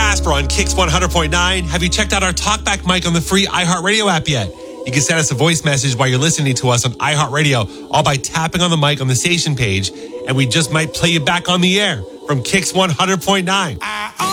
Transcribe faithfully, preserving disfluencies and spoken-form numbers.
Casper on Kix one hundred point nine. Have you checked out our TalkBack mic on the free iHeartRadio app yet? You can send us a voice message while you're listening to us on iHeartRadio, all by tapping on the mic on the station page, and we just might play you back on the air from Kix one hundred point nine.